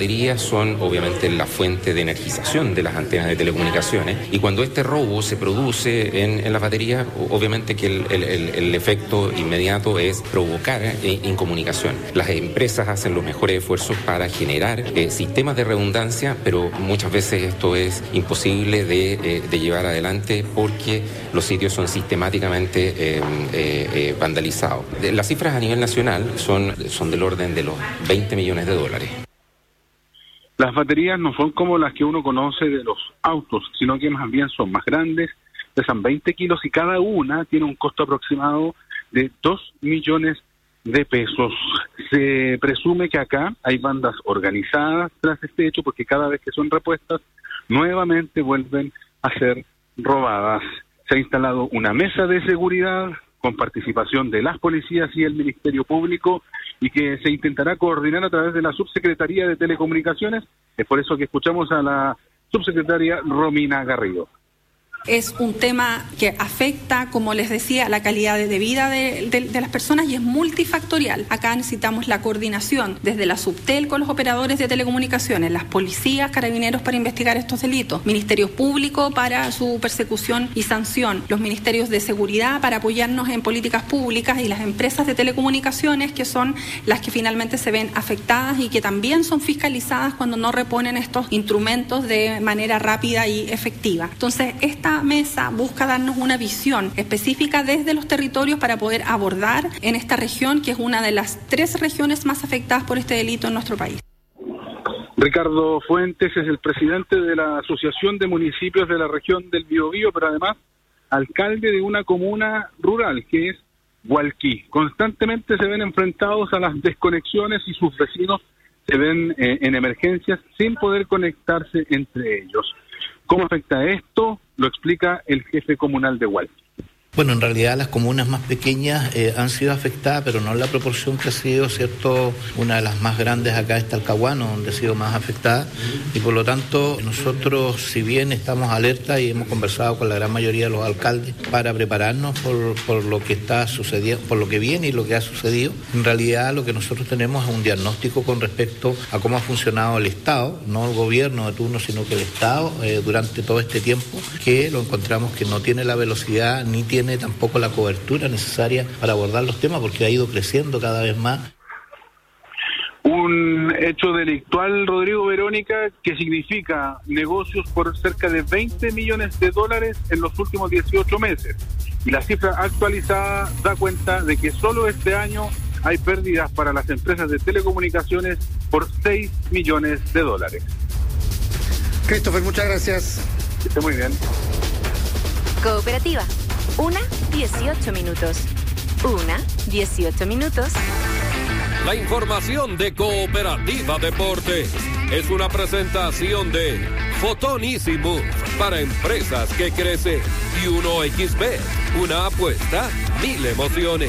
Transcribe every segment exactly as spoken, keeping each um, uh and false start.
baterías son obviamente la fuente de energización de las antenas de telecomunicaciones, y cuando este robo se produce en, en las baterías, obviamente que el, el, el, el efecto inmediato es provocar eh, incomunicación. Las empresas hacen los mejores esfuerzos para generar eh, sistemas de redundancia, pero muchas veces esto es imposible de, eh, de llevar adelante porque los sitios son sistemáticamente eh, eh, eh, vandalizados. Las cifras a nivel nacional son, son del orden de los veinte millones de dólares. Las baterías no son como las que uno conoce de los autos, sino que más bien son más grandes, pesan veinte kilos y cada una tiene un costo aproximado de dos millones de pesos. Se presume que acá hay bandas organizadas tras este hecho porque cada vez que son repuestas, nuevamente vuelven a ser robadas. Se ha instalado una mesa de seguridad con participación de las policías y el Ministerio Público y que se intentará coordinar a través de la Subsecretaría de Telecomunicaciones. Es por eso que escuchamos a la subsecretaria Romina Garrido. Es un tema que afecta, como les decía, la calidad de vida de, de, de las personas y es multifactorial. Acá necesitamos la coordinación desde la Subtel con los operadores de telecomunicaciones, las policías, carabineros para investigar estos delitos, Ministerio Público para su persecución y sanción, los ministerios de seguridad para apoyarnos en políticas públicas y las empresas de telecomunicaciones que son las que finalmente se ven afectadas y que también son fiscalizadas cuando no reponen estos instrumentos de manera rápida y efectiva. Entonces, esta mesa busca darnos una visión específica desde los territorios para poder abordar en esta región, que es una de las tres regiones más afectadas por este delito en nuestro país. Ricardo Fuentes es el presidente de la Asociación de Municipios de la región del Biobío, pero además alcalde de una comuna rural que es Hualquí. Constantemente se ven enfrentados a las desconexiones y sus vecinos se ven eh, en emergencias sin poder conectarse entre ellos. ¿Cómo afecta esto? Lo explica el jefe comunal de Hualqui. Bueno, en realidad las comunas más pequeñas eh, han sido afectadas, pero no en la proporción que ha sido, ¿cierto? Una de las más grandes acá es Talcahuano, donde ha sido más afectada, y por lo tanto nosotros, si bien estamos alerta y hemos conversado con la gran mayoría de los alcaldes para prepararnos por, por lo que está sucediendo, por lo que viene y lo que ha sucedido, en realidad lo que nosotros tenemos es un diagnóstico con respecto a cómo ha funcionado el Estado, no el gobierno de turno, sino que el Estado eh, durante todo este tiempo, que lo encontramos que no tiene la velocidad ni tiene tampoco la cobertura necesaria para abordar los temas porque ha ido creciendo cada vez más. Un hecho delictual, Rodrigo, Verónica, que significa negocios por cerca de veinte millones de dólares en los últimos dieciocho meses. Y la cifra actualizada da cuenta de que solo este año hay pérdidas para las empresas de telecomunicaciones por seis millones de dólares. Christopher, muchas gracias. Que esté muy bien. Cooperativa. Una, dieciocho minutos. Una, dieciocho minutos. La información de Cooperativa Deporte es una presentación de Fotón Easy Move para empresas que crecen y uno equis bet, una apuesta, mil emociones.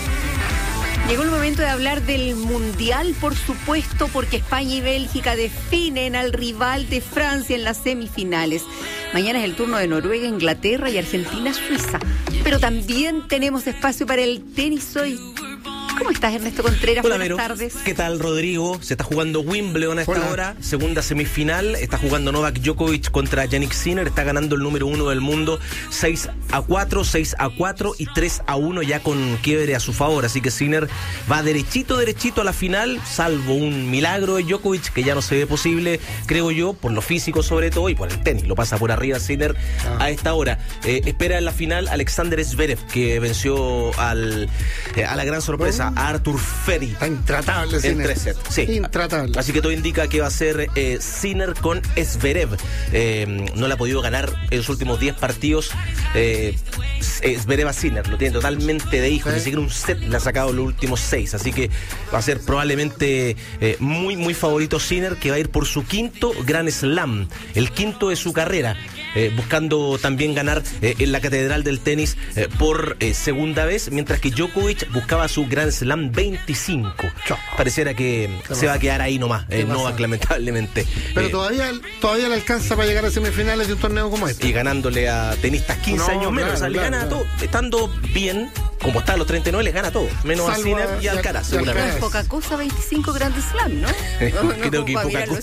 Llegó el momento de hablar del Mundial, por supuesto, porque España y Bélgica definen al rival de Francia en las semifinales. Mañana es el turno de Noruega, Inglaterra y Argentina, Suiza. Pero también tenemos espacio para el tenis hoy. ¿Cómo estás, Ernesto Contreras? Hola, Buenas Vero. tardes. ¿Qué tal, Rodrigo? Se está jugando Wimbledon a esta Hola. hora, segunda semifinal. Está jugando Novak Djokovic contra Jannik Sinner. Está ganando el número uno del mundo seis a cuatro, seis a cuatro y tres a uno ya con quiebre a su favor. Así que Sinner va derechito, derechito a la final, salvo un milagro de Djokovic que ya no se ve posible, creo yo, por lo físico sobre todo y por el tenis. Lo pasa por arriba Sinner ah. a esta hora. Eh, espera en la final Alexander Zverev, que venció al, eh, a la gran sorpresa a Arthur Ferry. Está intratable, en Sinner. tres sets. Sí. Intratable. Así que todo indica que va a ser eh, Sinner con Zverev. Eh, no le ha podido ganar en los últimos diez partidos eh, Zverev a Sinner. Lo tiene totalmente de hijo. ¿Sí? Ni siquiera un set le ha sacado los últimos seis. Así que va a ser probablemente eh, muy, muy favorito Sinner, que va a ir por su quinto Grand Slam. El quinto de su carrera. Eh, buscando también ganar eh, en la Catedral del Tenis eh, por eh, segunda vez, mientras que Djokovic buscaba su Grand Slam veinticinco. Chau. Pareciera que se va a quedar ahí nomás, eh, Novak, lamentablemente. Pero eh, todavía, todavía le alcanza para llegar a semifinales de un torneo como este. Y ganándole a tenistas quince No, años menos, claro, o sea, le claro, gana claro. a todo, estando bien, como está a los treinta y nueve, le gana a todo, menos Salvo a Sinner a- y a Alcaraz, y seguramente. Alcaraz. Poca cosa, veinticinco Grand Slam, ¿no? Creo que para poca mirarlo